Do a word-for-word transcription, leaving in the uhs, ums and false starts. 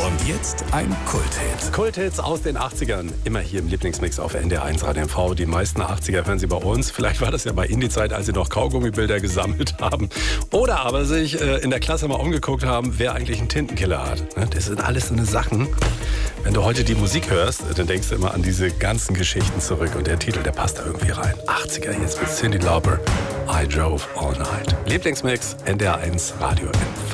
Und jetzt ein Kulthit. Kulthits aus den achtzigern. Immer hier im Lieblingsmix auf N D R eins Radio M V. Die meisten achtziger hören Sie bei uns. Vielleicht war das ja bei Ihnen die Zeit, als Sie noch Kaugummibilder gesammelt haben. Oder aber sich äh, in der Klasse mal umgeguckt haben, wer eigentlich einen Tintenkiller hat. Ne? Das sind alles so eine Sachen. Wenn du heute die Musik hörst, dann denkst du immer an diese ganzen Geschichten zurück. Und der Titel, der passt da irgendwie rein. achtziger jetzt mit Cyndi Lauper. I Drove All Night. Lieblingsmix, N D R eins Radio M V.